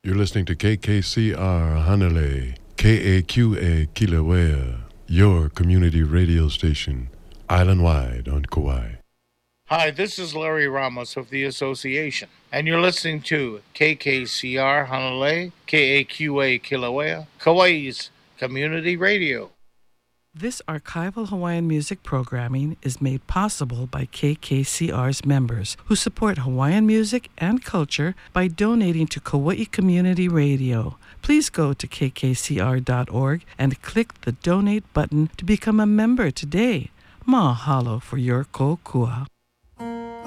You're listening to KKCR Hanalei, KAQA Kilauea, your community radio station, island-wide on Kauai. Hi, this is Larry Ramos of the Association, and you're listening to KKCR Hanalei, KAQA Kilauea, Kauai's community radio. This archival Hawaiian music programming is made possible by KKCR's members who support Hawaiian music and culture by donating to Kauai Community Radio. Please go to kkcr.org and click the donate button to become a member today. Mahalo for your kokua.